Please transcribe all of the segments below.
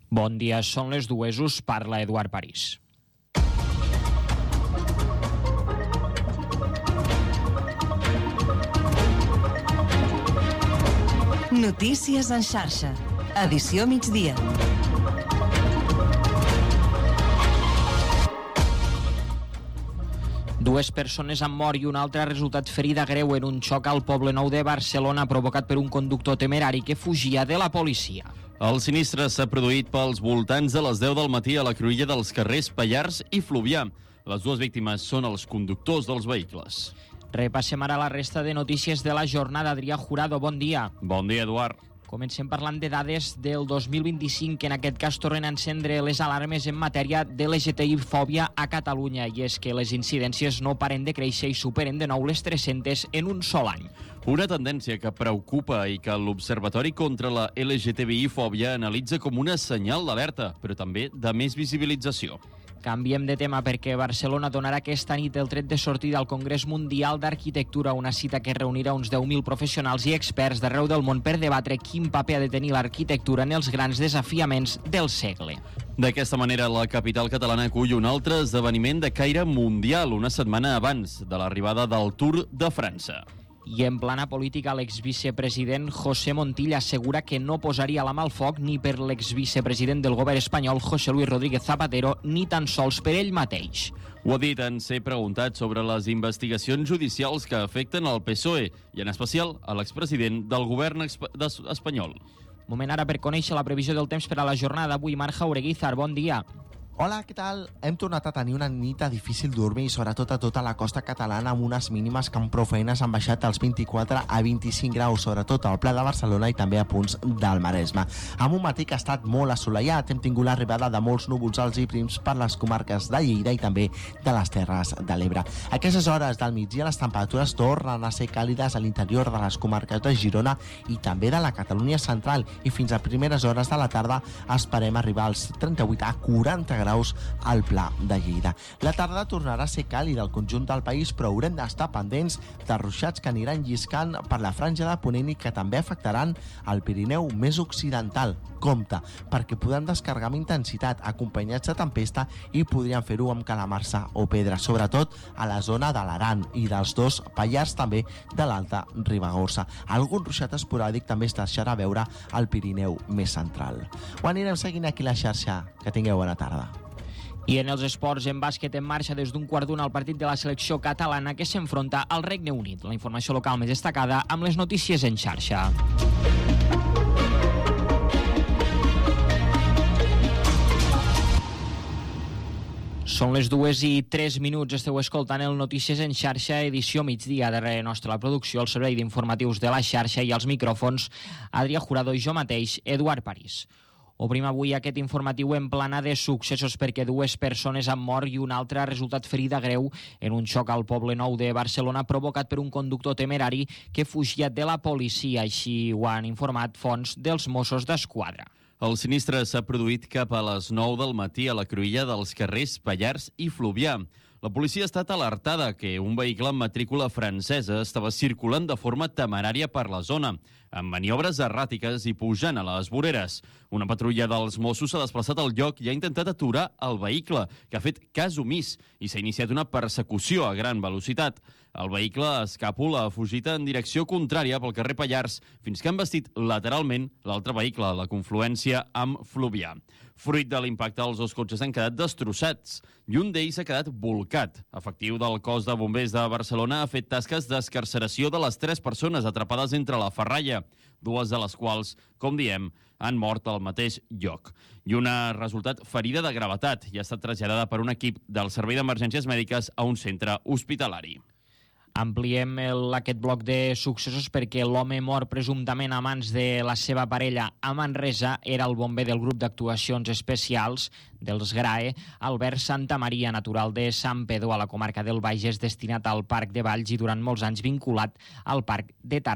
Bon dia, són les dues, us parla Eduard París. Notícies en xarxa. Edició migdia. Dues persones han mort i una altra ha resultat ferida greu en un xoc al Poblenou de Barcelona provocat per un conductor temerari que fugia de la policia. El sinistre s'ha produït pels voltants de les 10 del matí a la cruïlla dels carrers Pallars i Fluvià. Les dues víctimes són els conductors dels vehicles. Repassem ara la resta de notícies de la jornada. Adrià Jurado, bon dia. Bon dia, Eduard. Comencem parlant de dades del 2025, que en aquest cas tornen a encendre les alarmes en matèria de LGTBI-fòbia a Catalunya, i és que les incidències no paren de créixer i superen de nou les 300 en un sol any. Una tendència que preocupa i que l'Observatori contra la LGTBI-fòbia analitza com una senyal d'alerta, però també de més visibilització. Canviem de tema perquè Barcelona donarà aquesta nit el tret de sortida al Congrés Mundial d'Arquitectura, una cita que reunirà uns 10.000 professionals i experts d'arreu del món per debatre quin paper ha de tenir l'arquitectura en els grans desafiaments del segle. D'aquesta manera, la capital catalana acull un altre esdeveniment de caire mundial una setmana abans de l'arribada del Tour de França. I en plana política, l'exvicepresident José Montilla assegura que no posaria la mà al foc ni per l'exvicepresident del govern espanyol, José Luis Rodríguez Zapatero, ni tan sols per ell mateix. Ho ha dit en ser preguntat sobre les investigacions judicials que afecten el PSOE i en especial a l'expresident del govern espanyol. Moment ara per conèixer la previsió del temps per a la jornada d'avui. Marc Jaureguizar, bon dia. Hola, què tal? Hem tornat a tenir una nit de difícil dormir i sobretot a tota la costa catalana amb unes mínimes que amb prou feines han baixat als 24 a 25 graus, sobretot al Pla de Barcelona i també a punts del Maresme. Amb un matí que ha estat molt assolellat, hem tingut l'arribada de molts núvols alts i prims per les comarques de Lleida i també de les Terres de l'Ebre. A aquestes hores del migdia les temperatures tornen a ser càlides a l'interior de les comarques de Girona i també de la Catalunya central i fins a primeres hores de la tarda esperem arribar als 38 a 40 graus al Pla de Lleida. La tarda tornarà a ser càlida al conjunt del país, però haurem d'estar pendents de ruixats que aniran lliscant per la franja de Ponent i que també afectaran el Pirineu més occidental. Compte, perquè podran descarregar amb intensitat acompanyats de tempesta i podrien fer-ho amb calamarsa o pedra, sobretot a la zona de l'Aran i dels dos Pallars, també de l'Alta Ribagorça. Algun ruixat esporàdic també es deixarà veure al Pirineu més central. Ho anirem seguint aquí a la xarxa. Que tingueu bona tarda. I en els esports, en bàsquet en marxa des d'un quart d'una al partit de la selecció catalana que s'enfronta al Regne Unit. La informació local més destacada amb les notícies en xarxa. Són les 2:03. Esteu escoltant el Notícies en xarxa, edició migdia. Darrere nostra la producció, el servei d'informatius de la xarxa i els micròfons, Adrià Jurado i jo mateix, Eduard París. Obrim avui aquest informatiu en plana de successos perquè dues persones han mort i una altra ha resultat ferida greu en un xoc al Poblenou de Barcelona provocat per un conductor temerari que fugia de la policia. Així ho han informat fonts dels Mossos d'Esquadra. El sinistre s'ha produït cap a les 9 del matí a la cruïlla dels carrers Pallars i Fluvià. La policia ha estat alertada que un vehicle amb matrícula francesa estava circulant de forma temerària per la zona, amb maniobres erràtiques i pujant a les voreres. Una patrulla dels Mossos s'ha desplaçat al lloc i ha intentat aturar el vehicle, que ha fet cas omís, i s'ha iniciat una persecució a gran velocitat. El vehicle escàpol ha fugit en direcció contrària pel carrer Pallars fins que han vestit lateralment l'altre vehicle a la confluència amb Fluvià. Fruit de l'impacte, els dos cotxes han quedat destrossats i un d'ells ha quedat bolcat. Efectiu del cos de bombers de Barcelona ha fet tasques d'excarceració de les 3 persones atrapades entre la ferralla, 2 de les quals, com diem, han mort al mateix lloc. I una ha resultat ferida de gravetat i ha estat traslladada per un equip del Servei d'Emergències Mèdiques a un centre hospitalari. Ampliem aquest bloc de successos perquè l'home mort presumptament a mans de la seva parella a Manresa era el bomber del grup d'actuacions especials dels GRAE, Albert Santamaria, natural de Sant Pedro, a la comarca del Bages, destinat al Parc de Valls i durant molts anys vinculat al Parc de Terrassa.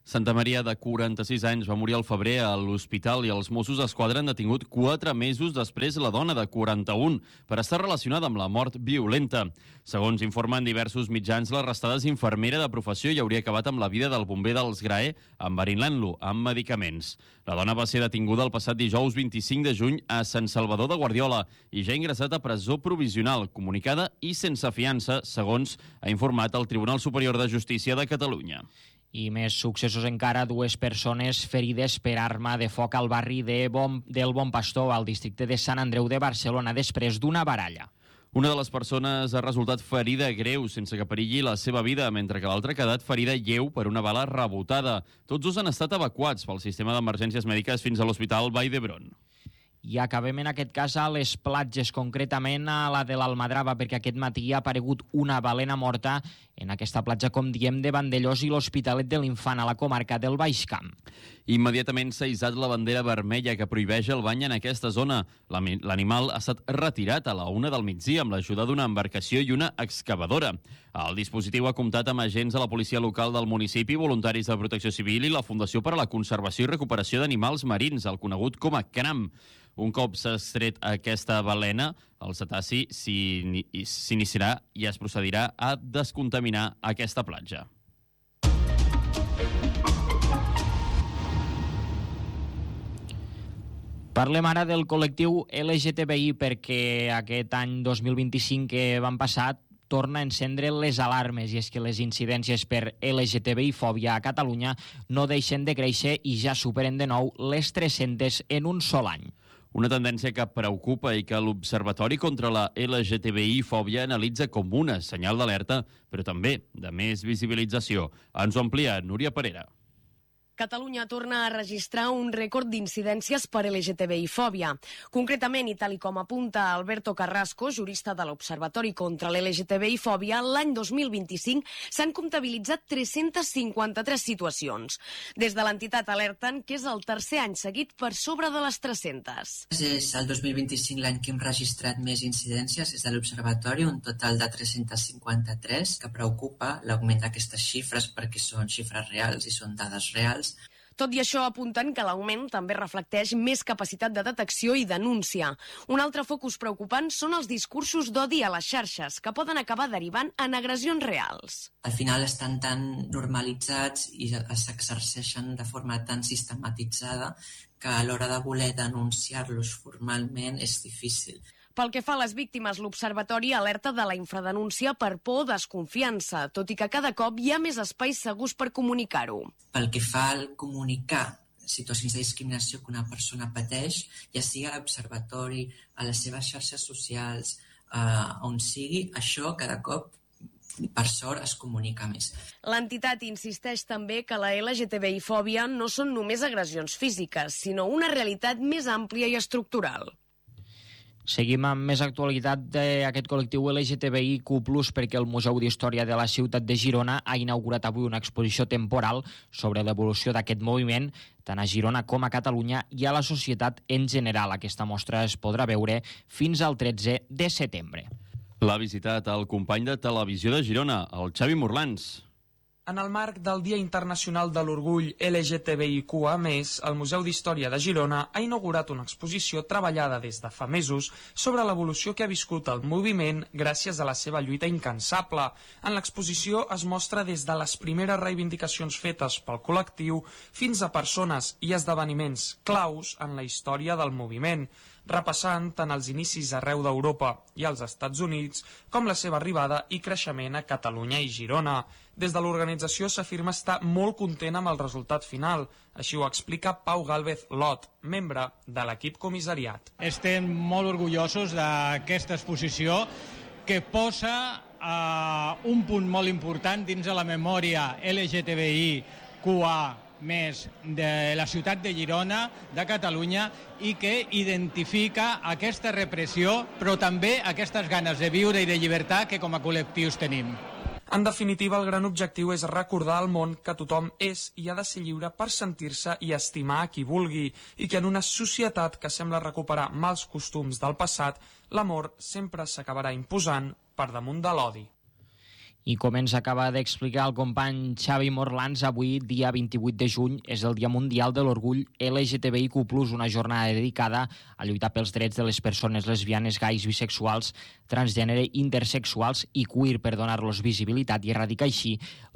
Santa Maria, de 46 anys, va morir al febrer a l'hospital i els Mossos d'Esquadra han detingut 4 mesos després la dona de 41 per estar relacionada amb la mort violenta. Segons informen diversos mitjans, l'arrestada és infermera de professió i hauria acabat amb la vida del bomber dels GRAE enverinant-lo amb medicaments. La dona va ser detinguda el passat dijous 25 de juny a Sant Salvador de Guardiola i ja ha ingressat a presó provisional, comunicada i sense fiança, segons ha informat el Tribunal Superior de Justícia de Catalunya. I més successos encara, 2 persones ferides per arma de foc al barri del Bon Pastor, al districte de Sant Andreu de Barcelona, després d'una baralla. Una de les persones ha resultat ferida greu sense que perilli la seva vida, mentre que l'altra ha quedat ferida lleu per una bala rebotada. Tots 2 han estat evacuats pel sistema d'emergències mèdiques fins a l'Hospital Vall d'Hebron. I acabem en aquest cas a les platges, concretament a la de l'Almadrava, perquè aquest matí ha aparegut una balena morta en aquesta platja, com diem, de Vandellós i l'Hospitalet de l'Infant, a la comarca del Baix Camp. Immediatament s'ha hissat la bandera vermella que prohibeix el bany en aquesta zona. L'animal ha estat retirat a la 1 del migdia amb l'ajuda d'una embarcació i una excavadora. El dispositiu ha comptat amb agents de la policia local del municipi, voluntaris de Protecció Civil i la Fundació per a la Conservació i Recuperació d'Animals Marins, el conegut com a CRAM. Un cop s'ha extret aquesta balena, el cetaci s'iniciarà i es procedirà a descontaminar aquesta platja. Parlem ara del col·lectiu LGTBI, perquè aquest any 2025 que van passar torna a encendre les alarmes, i és que les incidències per LGTBI-fòbia a Catalunya no deixen de créixer i ja superen de nou les 300 en un sol any. Una tendència que preocupa i que l'Observatori contra la LGTBI-fòbia analitza com una senyal d'alerta, però també de més visibilització. Ens ho amplia Núria Parera. Catalunya torna a registrar un rècord d'incidències per LGTBI-fòbia. Concretament, i tal com apunta Alberto Carrasco, jurista de l'Observatori contra l'LGTBI-fòbia, l'any 2025 s'han comptabilitzat 353 situacions. Des de l'entitat alerten que és el tercer any seguit per sobre de les 300. És el 2025 l'any que hem registrat més incidències des de l'Observatori, un total de 353, que preocupa l'augment d'aquestes xifres perquè són xifres reals i són dades reals. Tot i això, apunten que l'augment també reflecteix més capacitat de detecció i denúncia. Un altre focus preocupant són els discursos d'odi a les xarxes, que poden acabar derivant en agressions reals. Al final estan tan normalitzats i s'exerceixen de forma tan sistematitzada que a l'hora de voler denunciar-los formalment és difícil. Pel que fa a les víctimes, l'Observatori alerta de la infradenúncia per por o desconfiança, tot i que cada cop hi ha més espais segurs per comunicar-ho. Pel que fa al comunicar situacions de discriminació que una persona pateix, ja sigui a l'Observatori, a les seves xarxes socials, on sigui, això cada cop per sort es comunica més. L'entitat insisteix també que la LGTBI-fòbia no són només agressions físiques, sinó una realitat més àmplia i estructural. Seguim amb més actualitat d'aquest col·lectiu LGTBIQ+, perquè el Museu d'Història de la ciutat de Girona ha inaugurat avui una exposició temporal sobre l'evolució d'aquest moviment, tant a Girona com a Catalunya i a la societat en general. Aquesta mostra es podrà veure fins al 13 de setembre. L'ha visitat el company de Televisió de Girona, el Xavi Morlans. En el marc del Dia Internacional de l'Orgull LGTBIQA+, el Museu d'Història de Girona ha inaugurat una exposició treballada des de fa mesos sobre l'evolució que ha viscut el moviment gràcies a la seva lluita incansable. En l'exposició es mostra des de les primeres reivindicacions fetes pel col·lectiu fins a persones i esdeveniments claus en la història del moviment, repassant tant els inicis arreu d'Europa i als Estats Units com la seva arribada i creixement a Catalunya i Girona. Des de l'organització s'afirma estar molt content amb el resultat final. Així ho explica Pau Gálvez Lot, membre de l'equip comissariat. Estem molt orgullosos d'aquesta exposició que posa un punt molt important dins de la memòria LGTBIQA+ de la ciutat de Girona, de Catalunya, i que identifica aquesta repressió, però també aquestes ganes de viure i de llibertat que com a col·lectius tenim. En definitiva, el gran objectiu és recordar al món que tothom és i ha de ser lliure per sentir-se i estimar a qui vulgui, i que en una societat que sembla recuperar mals costums del passat, l'amor sempre s'acabarà imposant per damunt de l'odi. I com ens acaba d'explicar el company Xavi Morlans, avui, dia 28 de juny, és el Dia Mundial de l'Orgull LGTBIQ+, una jornada dedicada a lluitar pels drets de les persones lesbianes, gais, bisexuals, transgènere, intersexuals i queer per donar-los visibilitat i erradicar així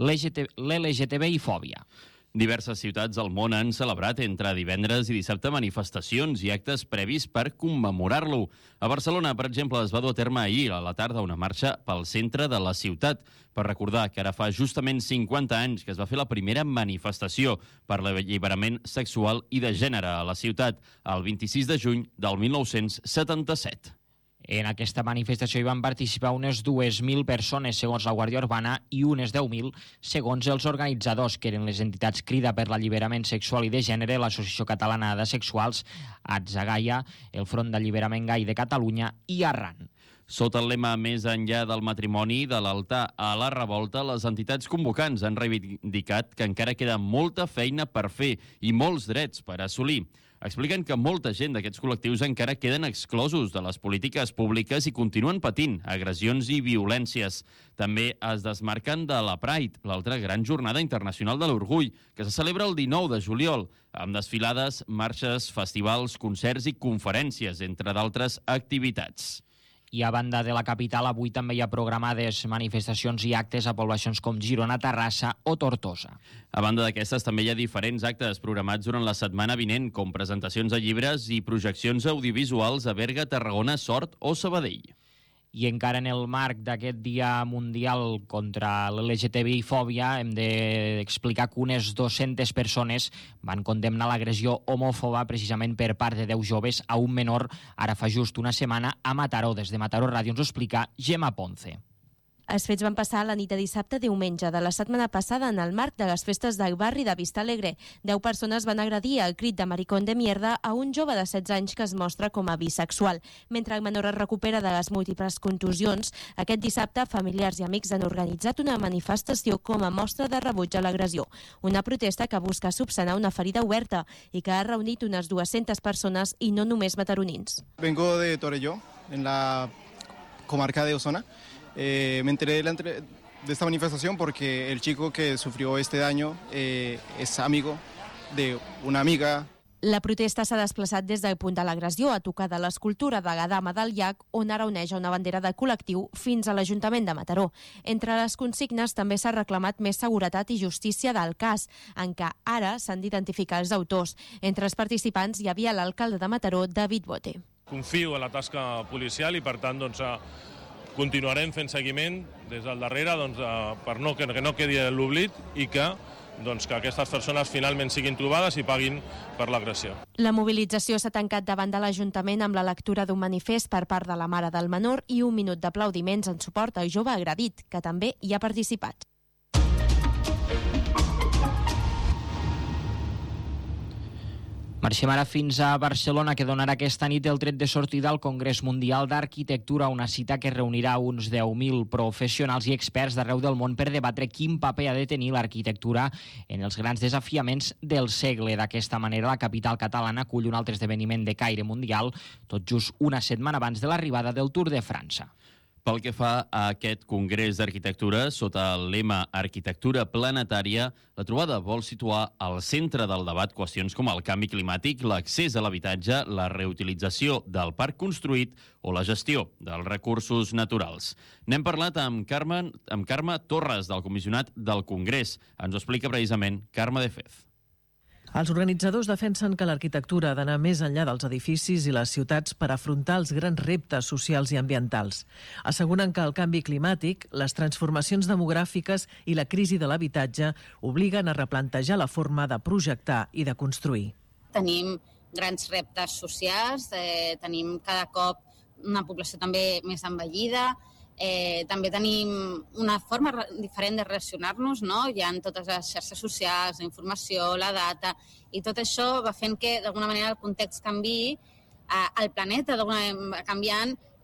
l'LGTBI-fòbia. Diverses ciutats del món han celebrat entre divendres i dissabte manifestacions i actes previs per commemorar-lo. A Barcelona, per exemple, es va dur a terme ahir a la tarda una marxa pel centre de la ciutat per recordar que ara fa justament 50 anys que es va fer la primera manifestació per l'alliberament sexual i de gènere a la ciutat, el 26 de juny del 1977. En aquesta manifestació hi van participar unes 2.000 persones, segons la Guàrdia Urbana, i unes 10.000, segons els organitzadors, que eren les entitats Crida per l'Alliberament Sexual i de Gènere, l'Associació Catalana de Sexuals, Atzagaia, el Front d'Alliberament Gai de Catalunya i Arran. Sota el lema Més enllà del matrimoni, de l'altar a la revolta, les entitats convocants han reivindicat que encara queda molta feina per fer i molts drets per assolir. Expliquen que molta gent d'aquests col·lectius encara queden exclosos de les polítiques públiques i continuen patint agressions i violències. També es desmarquen de la Pride, l'altra gran jornada internacional de l'orgull, que se celebra el 19 de juliol, amb desfilades, marxes, festivals, concerts i conferències, entre d'altres activitats. I a banda de la capital, avui també hi ha programades manifestacions i actes a poblacions com Girona, Terrassa o Tortosa. A banda d'aquestes, també hi ha diferents actes programats durant la setmana vinent, com presentacions de llibres i projeccions audiovisuals a Berga, Tarragona, Sort o Sabadell. I encara en el marc d'aquest Dia Mundial contra l'LGTBI-fòbia hem d'explicar que unes 200 persones van condemnar l'agressió homòfoba precisament per part de 10 joves a un menor ara fa just una setmana a Mataró. Des de Mataró Ràdio ens ho explica Gemma Ponce. Els fets van passar la nit de dissabte a diumenge de la setmana passada en el marc de les festes del barri de Vista Alegre. 10 persones van agredir al crit de maricón de mierda a un jove de 16 anys que es mostra com a bisexual. Mentre el menor es recupera de les múltiples contusions, aquest dissabte familiars i amics han organitzat una manifestació com a mostra de rebuig a l'agressió. Una protesta que busca subsanar una ferida oberta i que ha reunit unes 200 persones i no només mataronins. Vengo de Torelló, en la comarca de Osona. Me enteré de esta manifestación porque el chico que sufrió este daño es amigo de una amiga. La protesta s'ha desplaçat des del punt de l'agressió a tocar de l'escultura de la Dama del Llac, on ara oneja una bandera del col·lectiu, fins a l'Ajuntament de Mataró. Entre les consignes també s'ha reclamat més seguretat i justícia del cas, en què ara s'han d'identificar els autors. Entre els participants hi havia l'alcalde de Mataró, David Bote. Confio en la tasca policial i, per tant, continuarem fent seguiment des del darrere per que no quedi l'oblit i que aquestes persones finalment siguin trobades i paguin per l'agressió. La mobilització s'ha tancat davant de l'Ajuntament amb la lectura d'un manifest per part de la mare del menor i un minut d'aplaudiments en suport al jove agredit, que també hi ha participat. Marxem ara fins a Barcelona, que donarà aquesta nit el tret de sortida al Congrés Mundial d'Arquitectura, una cita que reunirà uns 10.000 professionals i experts d'arreu del món per debatre quin paper ha de tenir l'arquitectura en els grans desafiaments del segle. D'aquesta manera, la capital catalana acull un altre esdeveniment de caire mundial, tot just una setmana abans de l'arribada del Tour de França. Pel que fa a aquest Congrés d'Arquitectura, sota el lema Arquitectura Planetària, la trobada vol situar al centre del debat qüestions com el canvi climàtic, l'accés a l'habitatge, la reutilització del parc construït o la gestió dels recursos naturals. N'hem parlat amb Carme Torres, del comissionat del Congrés. Ens ho explica precisament Carme de Fez. Els organitzadors defensen que l'arquitectura ha d'anar més enllà dels edificis i les ciutats per afrontar els grans reptes socials i ambientals. Asseguren que el canvi climàtic, les transformacions demogràfiques i la crisi de l'habitatge obliguen a replantejar la forma de projectar i de construir. Tenim grans reptes socials, tenim cada cop una població també més envellida, també tenim una forma diferent de relacionar-nos, no? Hi ha totes les xarxes socials, la informació, la data, i tot això va fent que d'alguna manera el context canviï, el planeta d'alguna manera va canviant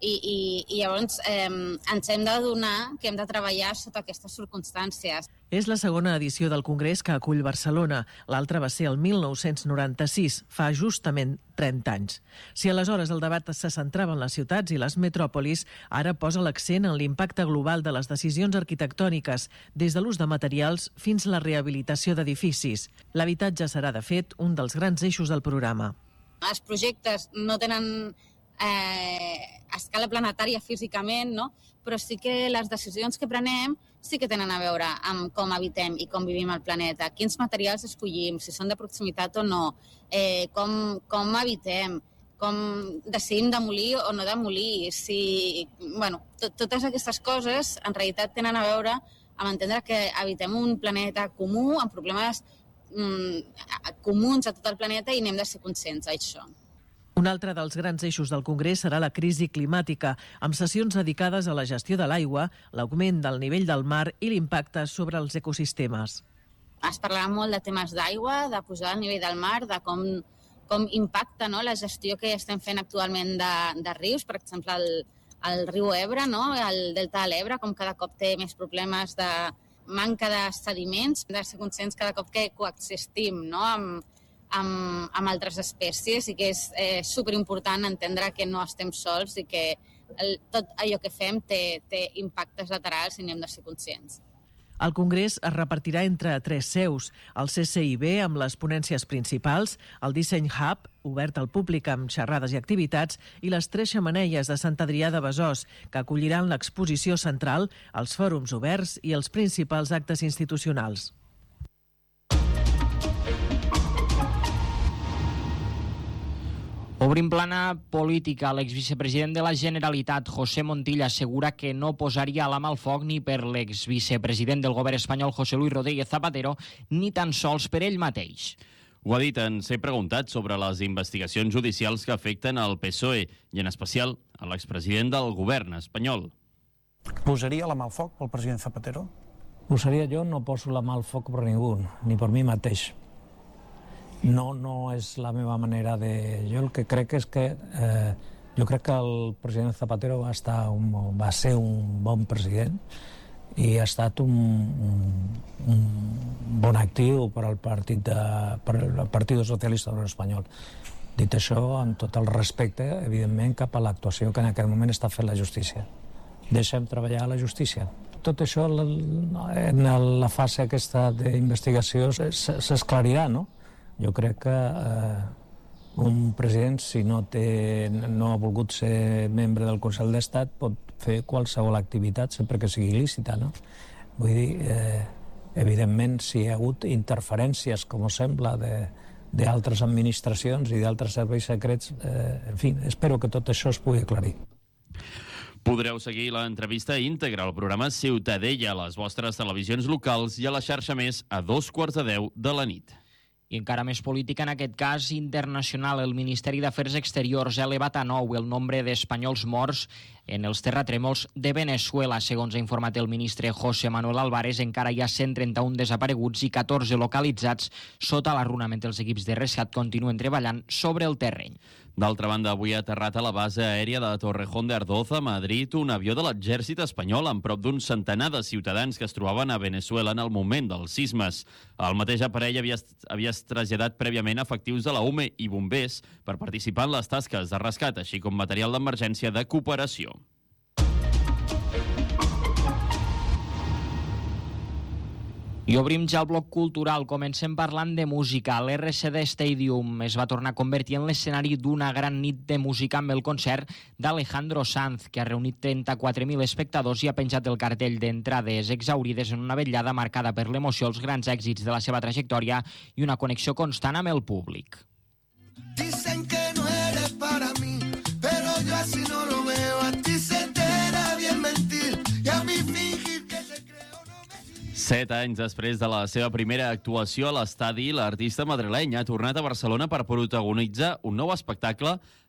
i llavors ens hem d'adonar que hem de treballar sota aquestes circumstàncies. És la segona edició del Congrés que acull Barcelona. L'altra va ser el 1996, fa justament 30 anys. Si aleshores el debat se centrava en les ciutats i les metròpolis, ara posa l'accent en l'impacte global de les decisions arquitectòniques, des de l'ús de materials fins a la rehabilitació d'edificis. L'habitatge serà, de fet, un dels grans eixos del programa. Els projectes no tenen a escala planetària físicament, no? Però sí que les decisions que prenem sí que tenen a veure amb com habitem i com vivim al planeta, quins materials escollim, si són de proximitat o no, com habitem, com decidim demolir o no demolir, totes aquestes coses en realitat tenen a veure amb entendre que habitem un planeta comú, amb problemes comuns a tot el planeta i n'hem de ser conscients d'això. Un altre dels grans eixos del Congrés serà la crisi climàtica, amb sessions dedicades a la gestió de l'aigua, l'augment del nivell del mar i l'impacte sobre els ecosistemes. Es parlarà molt de temes d'aigua, de posar el nivell del mar, de com impacta la gestió que estem fent actualment de rius, per exemple, el riu Ebre, el delta de l'Ebre, com cada cop té més problemes de manca de sediments, de ser conscients cada cop que coexistim amb altres espècies i que és superimportant entendre que no estem sols i que tot allò que fem té impactes laterals i n'hem de ser conscients. El Congrés es repartirà entre 3 seus, el CCIB amb les ponències principals, el Disseny Hub, obert al públic amb xerrades i activitats, i les 3 xemeneies de Sant Adrià de Besòs, que acolliran l'exposició central, els fòrums oberts i els principals actes institucionals. Obrim plana política. L'exvicepresident de la Generalitat, José Montilla, assegura que no posaria la mà al foc ni per l'exvicepresident del govern espanyol, José Luis Rodríguez Zapatero, ni tan sols per ell mateix. Ho ha dit en ser preguntat sobre les investigacions judicials que afecten el PSOE i, en especial, a l'expresident del govern espanyol. Posaria la mà al foc pel president Zapatero? Posaria jo, no poso la mà al foc per ningú, ni per mi mateix. No és la meva manera de... Jo el que crec és que... jo crec que el president Zapatero va ser un bon president i ha estat un bon actiu per al Partit Socialista Obrer Espanyol. Dit això, amb tot el respecte, evidentment, cap a l'actuació que en aquest moment està fent la justícia. Deixem treballar la justícia. Tot això, en la fase aquesta d'investigació, s'esclarirà, no? Jo crec que un president, si no ha volgut ser membre del Consell d'Estat, pot fer qualsevol activitat, sempre que sigui lícita, no? Vull dir, evidentment, si hi ha hagut interferències, com sembla, d'altres administracions i d'altres serveis secrets, en fi, espero que tot això es pugui aclarir. Podreu seguir l'entrevista íntegra al programa Ciutadella a les vostres televisions locals i a la xarxa Més a 2:45 de la nit. I encara més política, en aquest cas internacional. El Ministeri d'Afers Exteriors ha elevat a 9 el nombre d'espanyols morts en els terratrèmols de Venezuela. Segons ha informat el ministre José Manuel Álvarez, encara hi ha 131 desapareguts i 14 localitzats sota la runa, mentre els equips de rescat continuen treballant sobre el terreny. D'altra banda, avui ha aterrat a la base aèria de Torrejón de Ardoz, a Madrid, un avió de l'exèrcit espanyol amb prop d'un centenar de ciutadans que es trobaven a Venezuela en el moment dels sismes. El mateix aparell havia traslladat prèviament efectius de la UME i bombers per participar en les tasques de rescat, així com material d'emergència de cooperació. I obrim ja el bloc cultural. Comencem parlant de música. L'RCD Stadium es va tornar a convertir en l'escenari d'una gran nit de música amb el concert d'Alejandro Sanz, que ha reunit 34.000 espectadors i ha penjat el cartell d'entrades exaurides en una vetllada marcada per l'emoció, els grans èxits de la seva trajectòria i una connexió constant amb el públic. Dicen que no eres para mí, pero yo así no lo veo. A ti se te da bien mentir y a mí fingir que te creo. 7 anys després de la seva primera actuació a l'estadi, l'artista madrileny ha tornat a Barcelona per protagonitzar un nou espectacle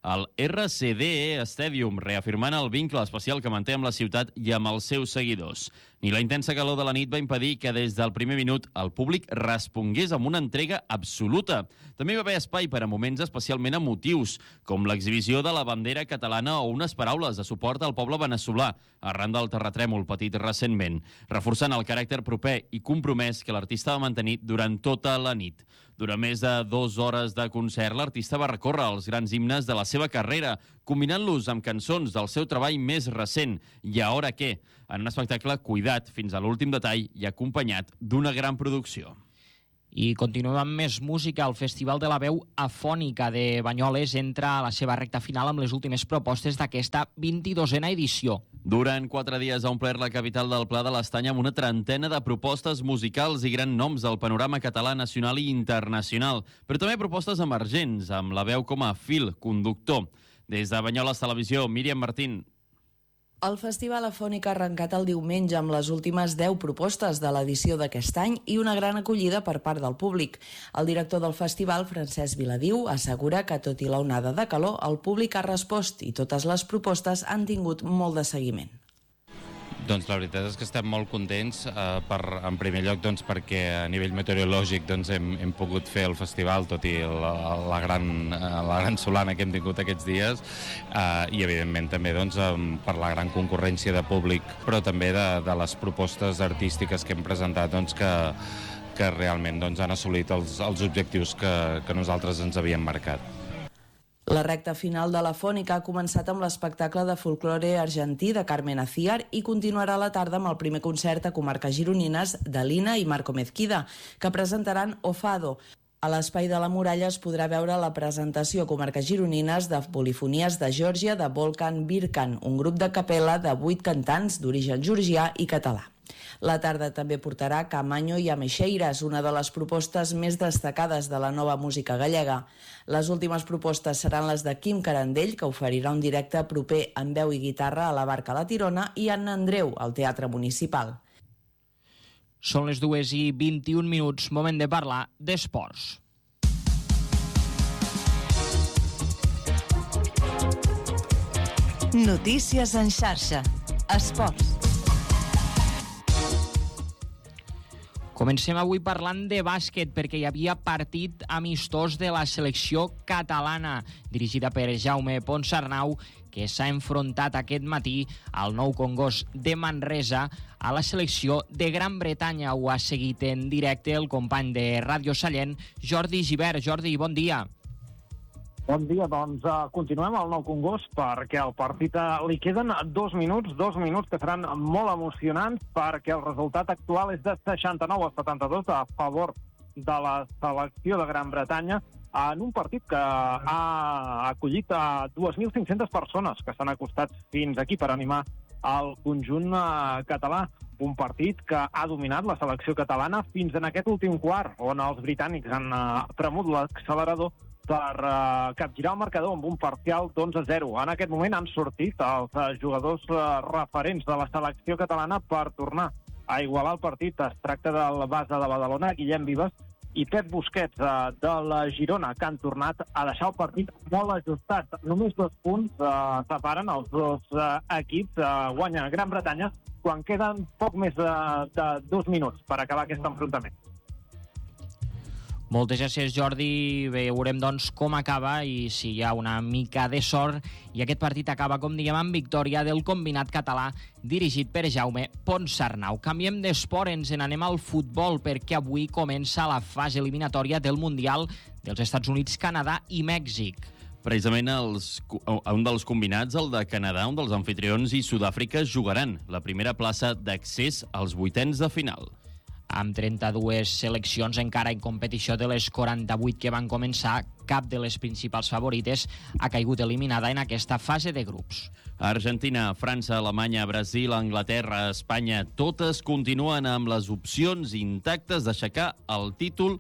al RCD Stadium, reafirmant el vincle especial que manté amb la ciutat i amb els seus seguidors. Ni la intensa calor de la nit va impedir que des del primer minut el públic respongués amb una entrega absoluta. També hi va haver espai per a moments especialment emotius, com l'exhibició de la bandera catalana o unes paraules de suport al poble veneçolà, arran del terratrèmol patit recentment, reforçant el caràcter proper i compromès que l'artista va mantenir durant tota la nit. Durant més de 2 hores de concert, l'artista va recórrer els grans himnes de la seva carrera, combinant-los amb cançons del seu treball més recent, I Ahora Qué, en un espectacle cuidat fins a l'últim detall i acompanyat d'una gran producció. I continuem amb més música. El Festival de la Veu Afònica de Banyoles entra a la seva recta final amb les últimes propostes d'aquesta 22a edició. Durant 4 dies ha omplert la capital del Pla de l'Estany amb una trentena de propostes musicals i grans noms del panorama català nacional i internacional, però també propostes emergents, amb la veu com a fil conductor. Des de Banyoles Televisió, Míriam Martín. El Festival Afònic ha arrencat el diumenge amb les últimes 10 propostes de l'edició d'aquest any i una gran acollida per part del públic. El director del festival, Francesc Viladiu, assegura que tot i l'onada de calor, el públic ha respost i totes les propostes han tingut molt de seguiment. Doncs la veritat és que estem molt contents, en primer lloc perquè a nivell meteorològic hem pogut fer el festival, tot i la gran solana que hem tingut aquests dies, i evidentment també per la gran concurrència de públic, però també de les propostes artístiques que hem presentat que realment han assolit els objectius que nosaltres ens havíem marcat. La recta final de la Fònica ha començat amb l'espectacle de folklore argentí de Carmen Aciar i continuarà a la tarda amb el primer concert a comarques gironines de Lina i Marco Mezquida, que presentaran Ofado. A l'Espai de la Muralla es podrà veure la presentació a comarques gironines de polifonies de Geòrgia de Volkan Birkan, un grup de capella de 8 cantants d'origen georgià i català. La tarda també portarà Camanyo i Ameixeiras, una de les propostes més destacades de la nova música gallega. Les últimes propostes seran les de Quim Carandell, que oferirà un directe proper amb veu i guitarra a la Barca La Tirona, i Anna Andreu, al Teatre Municipal. Són les 2:21, moment de parlar d'esports. Notícies en xarxa. Esports. Comencem avui parlant de bàsquet perquè hi havia partit amistós de la selecció catalana dirigida per Jaume Ponsarnau, que s'ha enfrontat aquest matí al Nou Congost de Manresa a la selecció de Gran Bretanya. Ho ha seguit en directe el company de Ràdio Sallent, Jordi Gibert. Jordi, bon dia. Bon dia, doncs continuem al Nou Congost perquè al partit li queden 2 minuts que seran molt emocionants perquè el resultat actual és de 69-72 a favor de la selecció de Gran Bretanya en un partit que ha acollit a 2.500 persones que s'han acostat fins aquí per animar el conjunt català. Un partit que ha dominat la selecció catalana fins en aquest últim quart, on els britànics han premut l'accelerador per capgirar el marcador amb un parcial d'11-0. En aquest moment han sortit els jugadors referents de la selecció catalana per tornar a igualar el partit. Es tracta del base de Badalona, Guillem Vives, i Pep Busquets de la Girona, que han tornat a deixar el partit molt ajustat. Només 2 punts separen els dos equips. Guanya Gran Bretanya quan queden poc més de 2 minuts per acabar aquest enfrontament. Moltes gràcies, Jordi. Veurem, doncs, com acaba i si hi ha una mica de sort. I aquest partit acaba, com diguem, amb victòria del combinat català dirigit per Jaume Ponsarnau. Canviem d'esport, ens n'anem al futbol perquè avui comença la fase eliminatòria del Mundial dels Estats Units, Canadà i Mèxic. Precisament un dels combinats, el de Canadà, un dels anfitrions, i Sud-àfrica jugaran la primera plaça d'accés als 8ens de final. Amb 32 seleccions encara en competició de les 48 que van començar, cap de les principals favorites ha caigut eliminada en aquesta fase de grups. Argentina, França, Alemanya, Brasil, Anglaterra, Espanya, totes continuen amb les opcions intactes d'aixecar el títol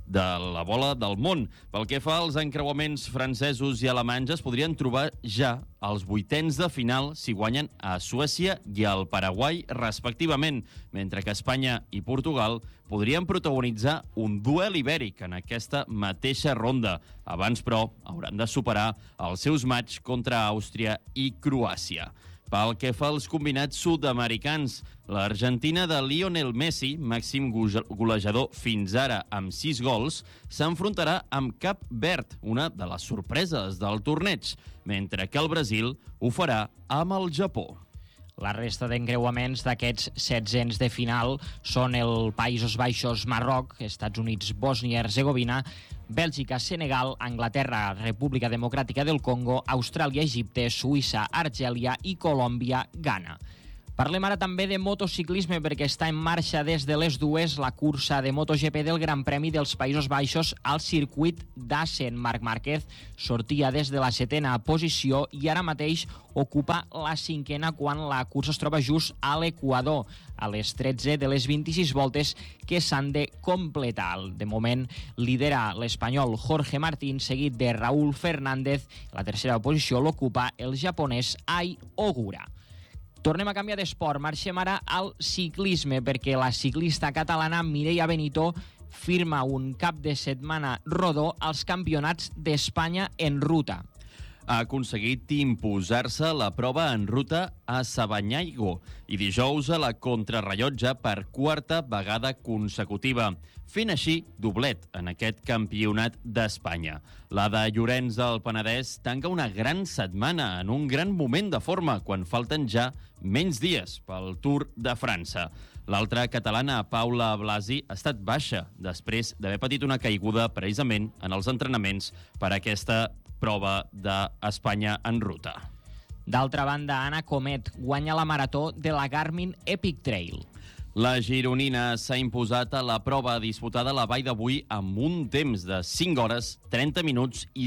de la bola del món. Pel que fa als encreuaments francesos i alemanys, es podrien trobar ja als vuitens de final si guanyen a Suècia i al Paraguai, respectivament, mentre que Espanya i Portugal podrien protagonitzar un duel ibèric en aquesta mateixa ronda. Abans, però, hauran de superar els seus matxs contra Àustria i Croàcia. Pel que fa als combinats sud-americans, l'Argentina de Lionel Messi, màxim golejador fins ara amb 6 gols, s'enfrontarà amb Cap Verd, una de les sorpreses del torneig, mentre que el Brasil ho farà amb el Japó. La resta d'encreuaments d'aquests 16 de final són el Països Baixos, Marroc, Estats Units, Bòsnia i Herzegovina, Bèlgica, Senegal, Anglaterra, República Democràtica del Congo, Austràlia, Egipte, Suïssa, Argèlia i Colòmbia, Ghana. Parlem ara també de motociclisme perquè està en marxa des de les 2 la cursa de MotoGP del Gran Premi dels Països Baixos al circuit d'Assen. Marc Márquez sortia des de la 7a posició i ara mateix ocupa la 5a quan la cursa es troba just a l'Equador, a les 13 de les 26 voltes que s'han de completar. De moment lidera l'espanyol Jorge Martín, seguit de Raúl Fernández. La tercera posició l'ocupa el japonès Ai Ogura. Tornem a canviar d'esport. Marxem ara al ciclisme perquè la ciclista catalana Mireia Benito firma un cap de setmana rodó als campionats d'Espanya en ruta. Ha aconseguit imposar-se la prova en ruta a Sabanyaigo i dijous a la contrarrellotge per 4a vegada consecutiva, fent així doblet en aquest campionat d'Espanya. La de Llorenç del Penedès tanca una gran setmana en un gran moment de forma quan falten ja menys dies pel Tour de França. L'altra catalana, Paula Blasi, ha estat baixa després d'haver patit una caiguda precisament en els entrenaments per a aquesta prova d'Espanya en ruta. D'altra banda, Anna Comet guanya la marató de la Garmin Epic Trail. La gironina s'ha imposat a la prova disputada a la vall d'avui amb un temps de 5 hores, 30 minuts i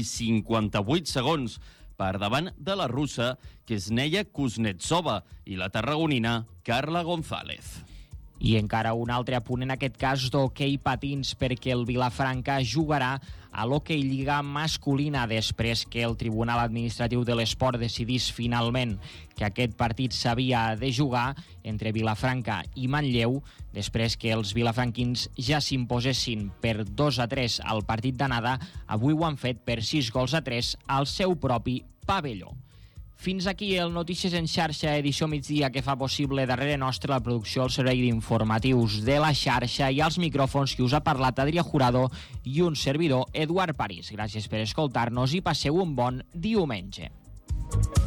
58 segons, per davant de la russa Ksenia Kuznetsova i la tarragonina Carla González. I encara un altre apunt, en aquest cas d'hoquei patins, perquè el Vilafranca jugarà a l'hoquei lliga masculina després que el Tribunal Administratiu de l'Esport decidís finalment que aquest partit s'havia de jugar entre Vilafranca i Manlleu, després que els vilafranquins ja s'imposessin per 2-3 al partit d'anada. Avui ho han fet per 6-3 al seu propi pavelló. Fins aquí el Notícies en xarxa, edició migdia, que fa possible darrere nostre la producció al servei d'informatius de la xarxa i als micròfons que us ha parlat Adrià Jurado i un servidor, Eduard París. Gràcies per escoltar-nos i passeu un bon diumenge.